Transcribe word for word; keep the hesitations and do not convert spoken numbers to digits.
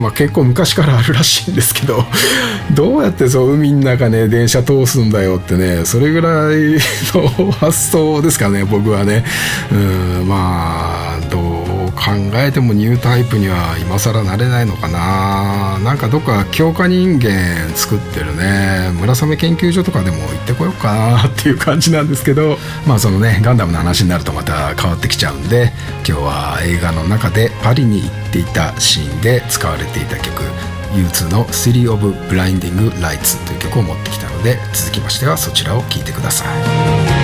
まあ、結構昔からあるらしいんですけど、どうやってそう海の中ね電車通すんだよってね、それぐらいの発想ですかね、僕はね。うん、まあどう考えてもニュータイプには今更なれないのかな。なんかどっか強化人間作ってるね村雨研究所とかでも行ってこようかなっていう感じなんですけど、まあそのねガンダムの話になるとまた変わってきちゃうんで、今日は映画の中でパリに行っていたシーンで使われていた曲 ユーツー の City of Blinding Lights という曲を持ってきたので、続きましてはそちらを聴いてください。